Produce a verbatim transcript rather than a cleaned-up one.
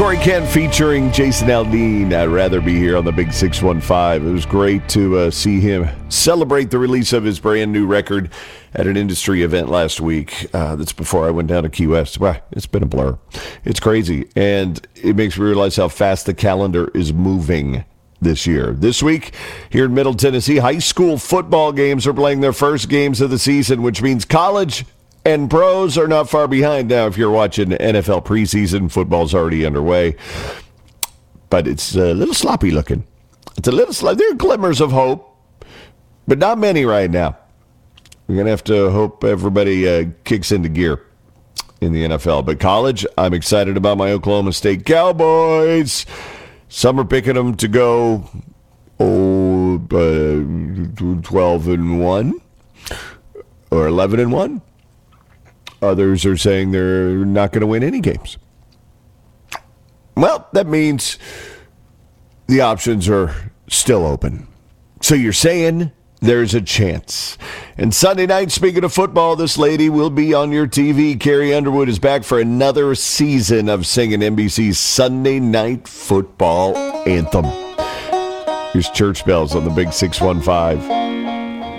Corey Kent featuring Jason Aldean. I'd rather be here on the Big six one five. It was great to uh, see him celebrate the release of his brand new record at an industry event last week. Uh, that's before I went down to Key West. Well, it's been a blur. It's crazy. And it makes me realize how fast the calendar is moving this year. This week, here in Middle Tennessee, high school football games are playing their first games of the season, which means college and pros are not far behind now. If you're watching N F L preseason, football's already underway. But it's a little sloppy looking. It's a little sloppy. There are glimmers of hope, but not many right now. We're going to have to hope everybody uh, kicks into gear in the N F L. But college, I'm excited about my Oklahoma State Cowboys. Some are picking them to go oh, uh, twelve and one or eleven and one. Others are saying they're not going to win any games. Well, that means the options are still open. So you're saying there's a chance. And Sunday night, speaking of football, this lady will be on your T V. Carrie Underwood is back for another season of singing N B C's Sunday Night Football Anthem. Here's Church Bells on the Big six one five.